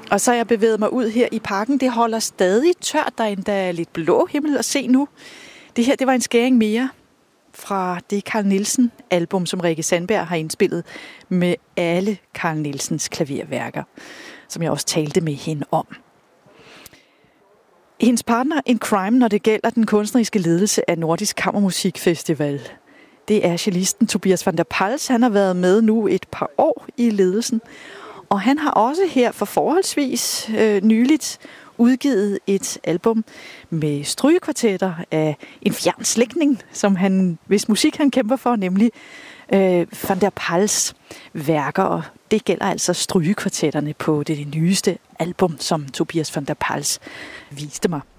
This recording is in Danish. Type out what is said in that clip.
Og så har jeg bevæget mig ud her i parken. Det holder stadig tørt. Der er endda lidt blå himmel at se nu. Det her, det var en skæring mere fra det Carl Nielsen-album, som Rikke Sandberg har indspillet med alle Carl Nielsens klaverværker, som jeg også talte med hende om. Hendes partner in crime, når det gælder den kunstneriske ledelse af Nordisk Kammermusikfestival, det er cellisten Tobias van der Pals. Han har været med nu et par år i ledelsen, og han har også her for forholdsvis nyligt udgivet et album med strygekvartetter af en fjern slægtning, hvis musik han kæmper for, nemlig van der Pals værker, og det gælder altså strygekvartetterne på det nyeste album, som Tobias van der Pals viste mig.